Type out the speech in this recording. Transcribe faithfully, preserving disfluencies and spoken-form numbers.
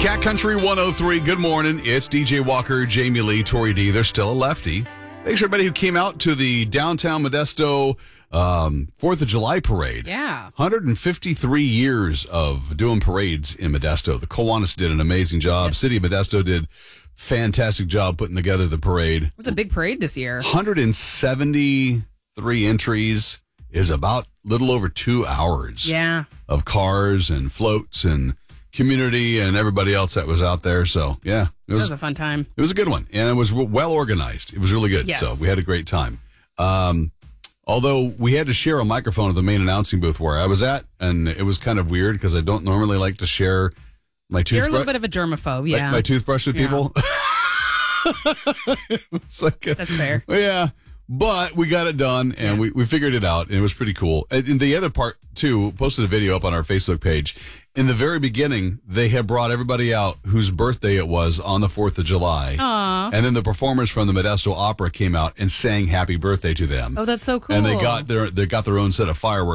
Cat Country one oh three, good morning. It's D J Walker, Jamie Lee, Tori D. They're still a lefty. Thanks for everybody who came out to the downtown Modesto um, fourth of July parade. Yeah. one hundred fifty-three years of doing parades in Modesto. The Kiwanis did an amazing job. Yes. City of Modesto did fantastic job putting together the parade. It was a big parade this year. one hundred seventy-three entries is about a little over two hours Yeah. of cars and floats and community and everybody else that was out there. So, yeah, it It was, was a fun time. it was a good one. And it was w- well organized. It was really good. Yes. So we had a great time. Um, although we had to share a microphone at the main announcing booth where I was at, and it was kind of weird because I don't normally like to share my You're toothbrush. a little bit of a germaphobe, yeah. my, my toothbrush with Yeah. people. It's like a- That's fair. Yeah. But we got it done, and we, we figured it out, and it was pretty cool. And, and the other part, too, posted a video up on our Facebook page. In the very beginning, they had brought everybody out whose birthday it was on the fourth of July. Aw. And then the performers from the Modesto Opera came out and sang happy birthday to them. Oh, that's so cool. And they got their they got their own set of fireworks.